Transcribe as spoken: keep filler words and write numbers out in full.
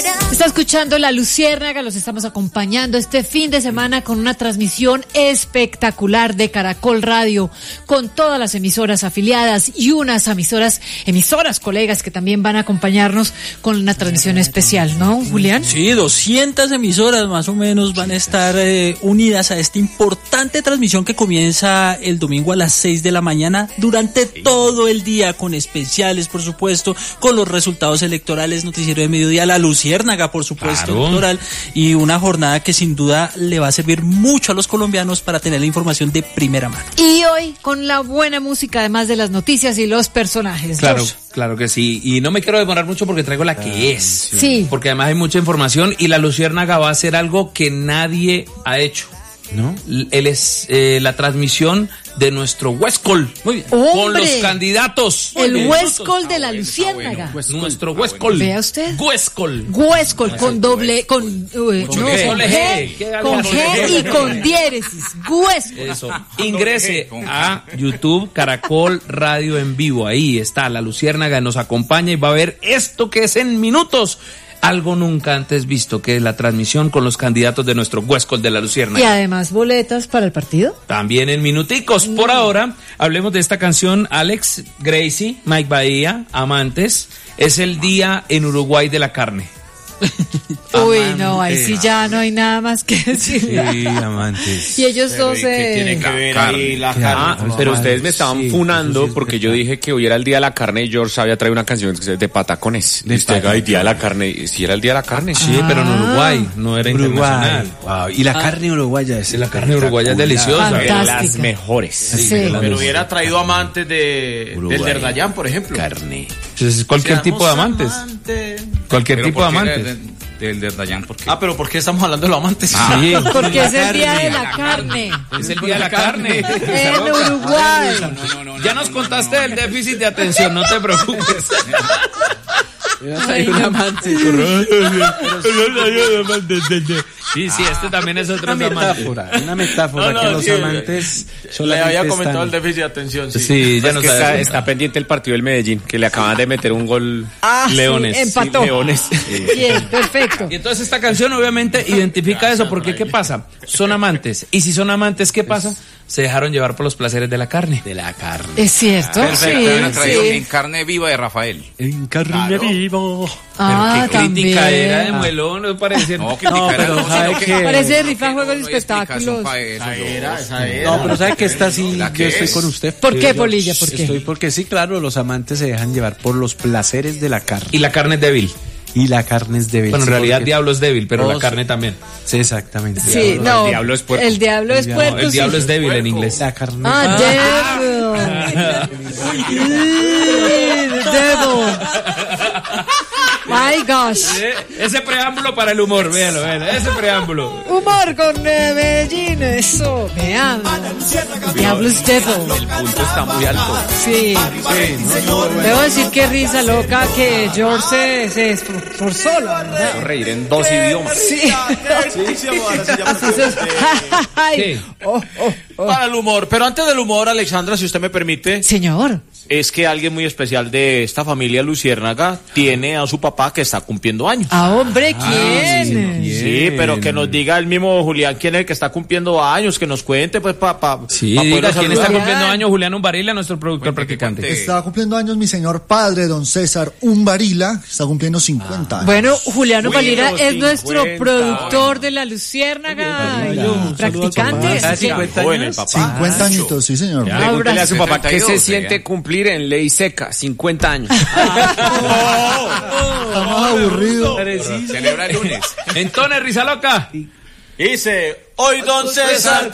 Está escuchando La Luciérnaga, los estamos acompañando este fin de semana con una transmisión espectacular de Caracol Radio, con todas las emisoras afiliadas y unas emisoras, emisoras colegas que también van a acompañarnos con una transmisión especial, ¿no, Julián? Sí, doscientas emisoras más o menos van a estar eh, unidas a esta importante transmisión que comienza el domingo a las seis de la mañana durante todo el día, con especiales, por supuesto, con los resultados electorales, noticiero de mediodía, La Luciérnaga, por supuesto, claro, electoral, y una jornada que sin duda le va a servir mucho a los colombianos para tener la información de primera mano. Y hoy con la buena música, además de las noticias y los personajes. Claro, Josh. claro que sí. Y no me quiero demorar mucho porque traigo la que es. Sí. Porque además hay mucha información y La Luciérnaga va a hacer algo que nadie ha hecho, ¿no? Él es eh, la transmisión de nuestro Huescol. Muy bien. ¡Hombre! Con los candidatos. El Huescol de La Luciérnaga. Bueno, nuestro Huescol. Vea usted. Huescol. Huescol con doble, con, uh, no, con G, G, con G y con diéresis. Huescol. Eso. Ingrese a YouTube, Caracol Radio en vivo. Ahí está La Luciérnaga, nos acompaña y va a ver esto que es en minutos. Algo nunca antes visto, que es la transmisión con los candidatos de nuestro Huescol de La Luciérnaga. Y además boletas para el partido. También en minuticos. Por ahora, hablemos de esta canción, Alex, Gracie, Mike Bahía, Amantes. Es el día en Uruguay de la carne. Uy, no, ahí sí ya no hay nada más que decir. Sí, Amantes. Y ellos dos se... ¿Qué tiene que ver ahí la carne? Ah, Pero ustedes me estaban sí, funando sí, sí, porque sí, yo sí. dije que hoy era el día de la carne y George había traído una canción de patacones. De Y usted, patacones. ay, día de la carne. Si era el día de la carne. Sí, pero en Uruguay, no era Uruguay. internacional. Wow. Y la carne uruguaya es Sí, la carne uruguaya es deliciosa. Fantástica. De las mejores. Sí. Pero hubiera traído amantes de, Uruguay. del Derdayán, por ejemplo. Carne. Entonces, cualquier tipo de amantes. Cualquier Pero tipo de ¿por qué amantes. de- Del Derdayán, ¿por qué? Ah, pero ¿por qué estamos hablando de los amantes? Sí. Porque es el día de la carne. Es el día de la carne. En Uruguay. No, no, no, Ya no, nos no, contaste no, del no. déficit de atención, no te preocupes. Ay, un no. amante. Sí, sí, este también es otro Una amante. metáfora, una metáfora No, no, que los sí, amantes Le solamente había comentado están- el déficit de atención, sí. Sí, ya Pues nos que está, sabes. está pendiente el partido del Medellín, que le acaban de meter un gol. Ah, sí, Leones. empató. Sí, Leones. Bien, perfecto. Y entonces esta canción obviamente identifica eso, porque ¿qué pasa? Son amantes. Y si son amantes, ¿qué pasa? Se dejaron llevar por los placeres de la carne. de la carne. Es cierto, Perfecto, sí, una traído en sí. carne viva de Rafael. En carne vivo. Ah, Pero qué crítica también. era de muelón, no parece. No, No, criticar pero no, ¿sabe sino que- qué? Parece sino rifa, que juegos y no hay espectáculos. explicación para eso, Esa yo- era, esa era. No, pero ¿sabe que esta sí? ¿La Yo qué estoy es? con usted. ¿Por qué, Yo- Polilla? ¿Por qué? Estoy porque sí, claro, los amantes se dejan llevar por los placeres de la carne. Y la carne es débil. Y la carne es débil. Bueno, en Sí, realidad porque- diablo es débil, pero la Oh, carne también. Sí, exactamente. Sí, no. El diablo es puerco. El diablo es El puerco. No, el sí. diablo es débil en inglés. La carne. Ah, devil. Devil. My gosh. Eh, Ese preámbulo para el humor, véalo, véalo, ese preámbulo. Humor con eh, Medellín, eso. Vean. Diablo es devil. El punto está muy alto. Sí. Debo decir que risa loca que George se, se esforzó, la verdad. Reír en dos idiomas. Sí. Sí, ahora sí, ya me Así se- Ay. ¿Qué? Oh, oh, oh. Para el humor. Pero antes del humor, Alexandra, si usted me permite, Señor. es que alguien muy especial de esta familia Luciérnaga tiene a su papá que está cumpliendo años. Ah, hombre, ¿quién? Sí, pero que nos diga el mismo Julián quién es el que está cumpliendo años, que nos cuente, pues, para pa, Sí, pa diga, podernos ¿quién está saludar. cumpliendo años? Julián Umbarila, nuestro productor Cuente, que practicante. cuente. Está cumpliendo años mi señor padre, don César Umbarila, está cumpliendo cincuenta años. Bueno, Juliano Uy, Valira los es nuestro cincuenta. productor de La Luciérnaga y un practicante. Ah, así que- cincuenta Joven el años. papá. cincuenta añitos, sí señor. Ya. Pregúntele a su papá qué setenta y se dos, siente ya. cumplir en ley seca, cincuenta años. Estamos aburridos. Celebra el lunes. Entonces, risa loca. Dice, hoy don César